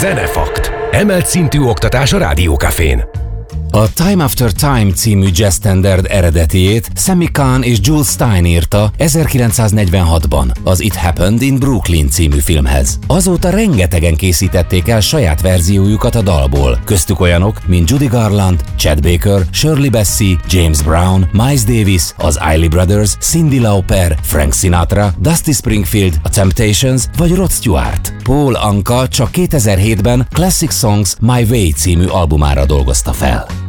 Zenefakt. Emelt szintű oktatás a Rádiókafén. A Time After Time című jazz standard eredetiét Sammy Cahn és Jules Stein írta 1946-ban az It Happened in Brooklyn című filmhez. Azóta rengetegen készítették el saját verziójukat a dalból, köztük olyanok, mint Judy Garland, Chet Baker, Shirley Bassey, James Brown, Miles Davis, az Isley Brothers, Cyndi Lauper, Frank Sinatra, Dusty Springfield, a Temptations vagy Rod Stewart. Paul Anka csak 2007-ben Classic Songs My Way című albumára dolgozta fel.